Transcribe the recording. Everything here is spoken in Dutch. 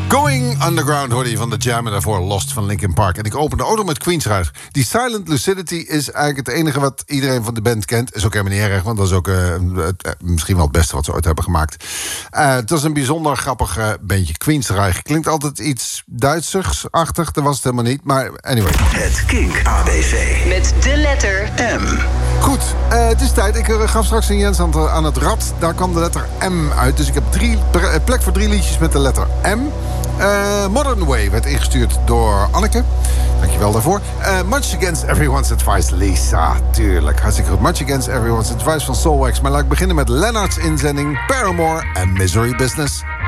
Going Underground hoorde je van de Jam en daarvoor Lost van Linkin Park. En ik opende ook nog met Queensrÿche. Die Silent Lucidity is eigenlijk het enige wat iedereen van de band kent. Is ook helemaal niet erg, want dat is ook misschien wel het beste wat ze ooit hebben gemaakt. Het was een bijzonder grappig bandje. Queensrÿche klinkt altijd iets Duitsers-achtig. Dat was het helemaal niet, maar anyway. Het Kink ABC. Met de letter M. Goed, het is tijd. Ik gaf straks een Jens aan het rad. Daar kwam de letter M uit. Dus ik heb plek voor 3 liedjes met de letter M. Modern Way werd ingestuurd door Anneke. Dankjewel daarvoor. Much Against Everyone's Advice, Lisa. Tuurlijk, hartstikke goed. Much Against Everyone's Advice van Soulwax. Maar laat ik beginnen met Leonard's inzending, Paramore en Misery Business.